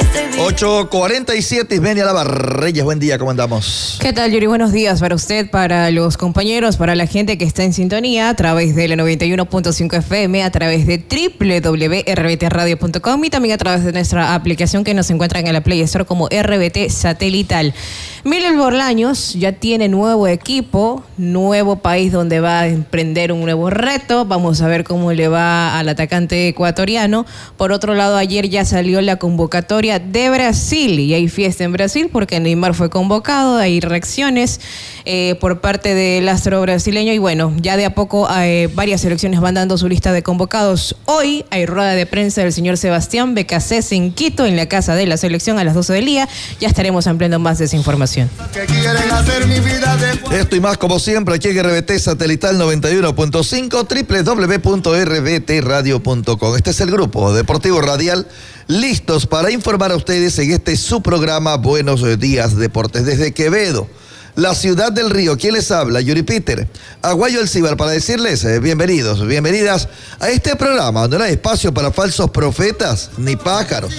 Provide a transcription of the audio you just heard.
8:47, Ismenia Lavarreyes, buen día, ¿cómo andamos? ¿Qué tal, Yuri? Buenos días para usted, para los compañeros, para la gente que está en sintonía a través de la 91.5 FM, a través de www.rbtradio.com y también a través de nuestra aplicación que nos encuentran en la Play Store como RBT Satelital. Miguel Bolaños ya tiene nuevo equipo, nuevo país donde va a emprender un nuevo reto. Vamos a ver cómo le va al atacante ecuatoriano. Por otro lado, ayer ya salió la convocatoria de Brasil y hay fiesta en Brasil porque Neymar fue convocado. Hay reacciones por parte del astro brasileño y bueno, ya de a poco varias selecciones van dando su lista de convocados. Hoy hay rueda de prensa del señor Sebastián Becasés en Quito, en la casa de la selección a las 12 del día. Ya estaremos ampliando más de esa información. Esto y más como siempre aquí en RBT Satelital 91.5, www.rbtradio.com. Este es el grupo Deportivo Radial, listos para informar a ustedes en este su programa Buenos Días Deportes. Desde Quevedo, la ciudad del río, ¿quién les habla? Yuri Peter, Aguayo El Cibar, para decirles bienvenidos, bienvenidas a este programa donde no hay espacio para falsos profetas ni pájaros.